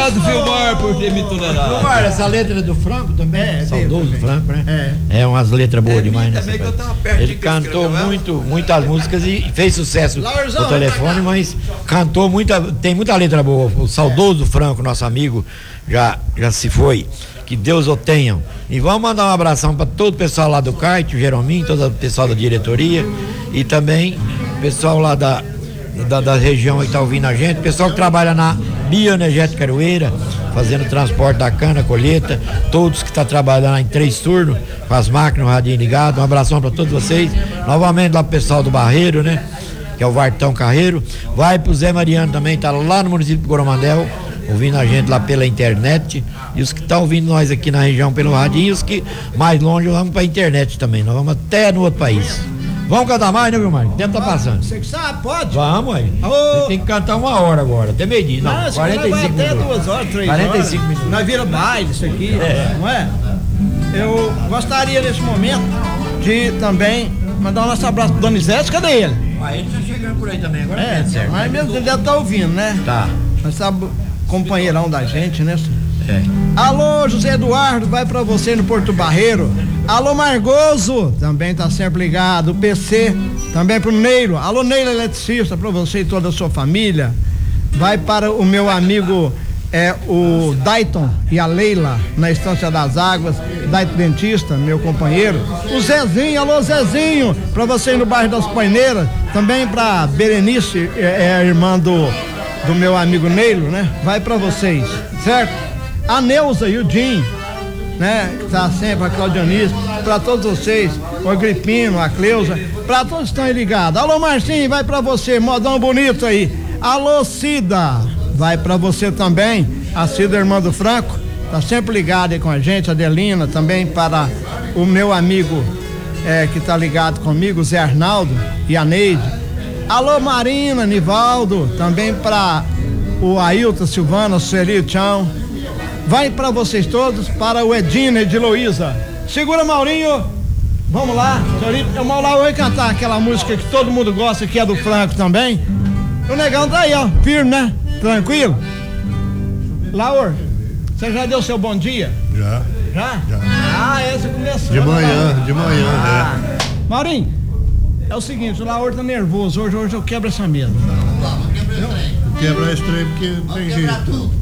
Obrigado, Vilmar, por ter me tolerado. Vilmar, essa letra do Franco também, saudoso Franco, né? É umas letras boas demais, né? Também que eu tava perto ele cantou muitas músicas e fez sucesso no telefone, mas cantou tem muita letra boa. O saudoso Franco, nosso amigo, já se foi. Que Deus o tenha. E vamos mandar um abração para todo o pessoal lá do CAIT, o Jerominho, todo o pessoal da diretoria e também o pessoal lá da região que está ouvindo a gente, o pessoal que trabalha na Bioenergética Caroeira, fazendo transporte da cana, colheita, todos que estão trabalhando lá em 3 turnos, com as máquinas, o radinho ligado. Um abração para todos vocês. Novamente lá pro pessoal do Barreiro, né? Que é o Vartão Carreiro. Vai pro Zé Mariano também, tá lá no município de Coromandel, ouvindo a gente lá pela internet, e os que estão ouvindo nós aqui na região pelo radinho, e os que mais longe vamos pra internet também, nós vamos até no outro país. Vamos cantar mais, né, Vilmar? O tempo tá passando. Você que sabe, pode? Vamos aí. Você tem que cantar 1 hora agora, até meio-dia. Não, 45 minutos. Até 2 horas, 3 horas. 45 minutos. Nós vira baile isso aqui, não é? Eu gostaria nesse momento de também mandar um nosso abraço pro Donizete, cadê ele? Ele tá chegando por aí também agora. Certo. Mas mesmo ele deve estar ouvindo, né? Tá. Nós sabe, companheirão da gente, né? É. Alô, José Eduardo, vai pra você no Porto Barreiro. Alô, Margoso, também tá sempre ligado. O PC, também pro Neiro. Alô, Neiro Eletricista, pra você e toda a sua família. Vai para o meu amigo, o Dayton e a Leila, na Estância das Águas. Dayton Dentista, meu companheiro. O Zezinho, alô, Zezinho, pra você no bairro das Paineiras. Também pra Berenice, a irmã do meu amigo Neilo, né? Vai pra vocês, certo? A Neuza e o Jim, né? Que tá sempre, a Claudionice, pra todos vocês, o Agripino, a Cleusa, pra todos que estão aí ligados. Alô, Marcinho, vai pra você, modão bonito aí. Alô, Cida, vai pra você também, a Cida, irmã do Franco, tá sempre ligada aí com a gente, a Adelina, também para o meu amigo que tá ligado comigo, o Zé Arnaldo e a Neide. Alô, Marina, Nivaldo, também para o Ailton, Silvana, Sueli, Tchau. Vai para vocês todos, para o Edina de Heloísa. Segura, Maurinho. Vamos lá. O Mauro vai cantar aquela música que todo mundo gosta, que é do Franco também. O negão tá aí, ó, firme, né? Tranquilo? Laur, você já deu seu bom dia? Já. Já? Já. Ah, essa começou. De manhã. Maurinho, é o seguinte, o Laur tá nervoso. Hoje eu quebro essa mesa. Quebra esse trem porque não tem jeito.